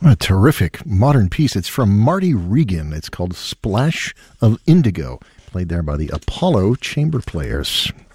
A terrific modern piece. It's from Marty Regan. It's called Splash of Indigo, played there by the Apollo Chamber Players.